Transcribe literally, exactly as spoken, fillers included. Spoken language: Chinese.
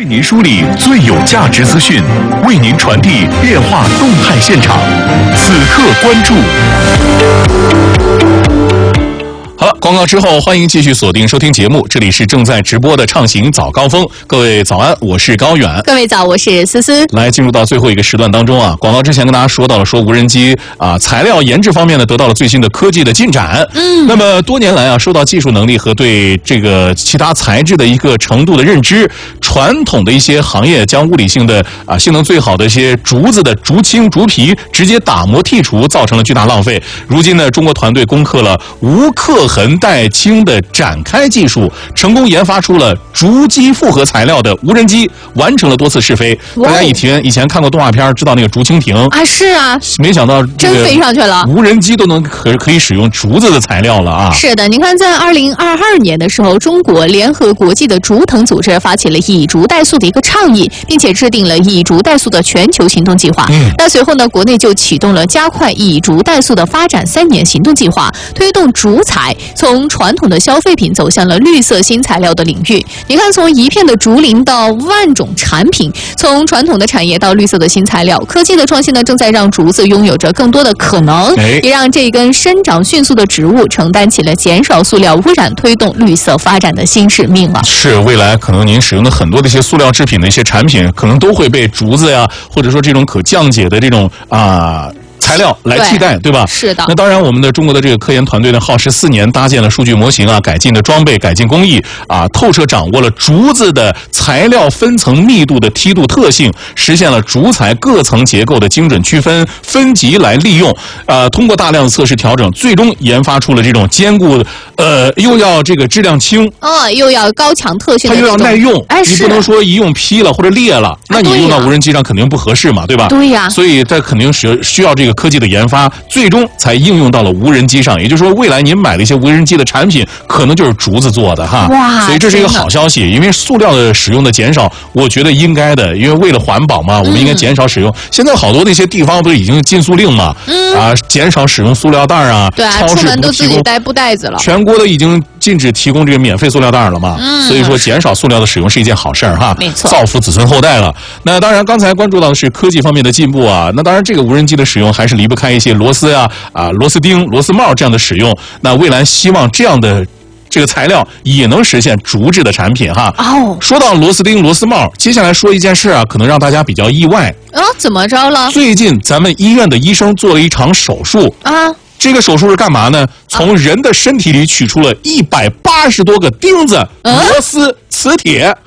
为您梳理最有价值资讯，为您传递变化动态现场。此刻关注。好了，广告之后，欢迎继续锁定收听节目，这里是正在直播的畅行早高峰。各位早安，我是高远。 各位早，我是思思。 来，进入到最后一个时段当中啊，广告之前跟大家说到了，说无人机啊材料研制方面呢得到了最新的科技的进展。嗯，那么多年来啊，受到技术能力和对这个其他材质的一个程度的认知，传统的一些行业将物理性的啊性能最好的一些竹子的竹青、竹皮直接打磨剔除，造成了巨大浪费。如今呢，中国团队攻克了无刻痕带青的展开技术，成功研发出了竹基复合材料的无人机，完成了多次试飞。大家以前以前看过动画片，知道那个竹蜻蜓啊，是啊， 没想到这个真飞上去了， 无人机都能可可以使用竹子的材料了啊！ 是的，您看，在二零二二年的时候，中国联合国际的竹藤组织发起了以竹代塑的一个倡议，并且制定了以竹代塑的全球行动计划。嗯，那随后呢，国内就启动了加快以竹代塑的发展三年行动计划，推动竹材从传统的消费品走向了绿色新材料的领域。你看，从一片的竹林到万种产品，从传统的产业到绿色的新材料，科技的创新呢，正在让竹子拥有着更多的可能，也让这根生长迅速的植物承担起了减少塑料污染、推动绿色发展的新使命了。 是，未来可能您使用的很多的一些塑料制品的一些产品，可能都会被竹子呀，或者说这种可降解的这种啊。材料来替代， 对, 对吧？ 是的。 那当然，我们的中国的这个科研团队呢，耗时四年搭建了数据模型啊，改进的装备，改进工艺啊，透彻掌握了竹子的材料分层密度的梯度特性，实现了竹材各层结构的精准区分、分级来利用。呃，通过大量的测试调整，最终研发出了这种坚固，呃，又要这个质量轻， 哦，又要高强特性的， 它又要耐用。 哎， 你不能说一用劈了或者裂了，那你用到无人机上肯定不合适嘛，对吧？ 对呀。 所以它肯定需需要这个科技的研发，最终才应用到了无人机上。也就是说，未来您买的一些无人机的产品，可能就是竹子做的哈。 哇！ 所以这是一个好消息，因为塑料的使用的减少，我觉得应该的，因为为了环保嘛，我们应该减少使用。嗯、现在好多那些地方不是已经禁塑令嘛？嗯。啊，减少使用塑料袋啊。 对啊，出门都自己带布袋子了。 全国都已经禁止提供这个免费塑料袋了嘛？嗯。所以说，减少塑料的使用是一件好事儿哈。 没错。 造福子孙后代了。那当然，刚才关注到的是科技方面的进步啊。那当然，这个无人机的使用还是离不开一些螺丝呀、啊、螺丝钉、螺丝帽这样的使用。那未来希望这样的这个材料也能实现竹制的产品哈。哦。说到螺丝钉、螺丝帽，接下来说一件事啊，可能让大家比较意外。 哦，怎么着了？ 最近咱们医院的医生做了一场手术啊。这个手术是干嘛呢？从人的身体里取出了一百八十多个钉子、螺丝、磁铁。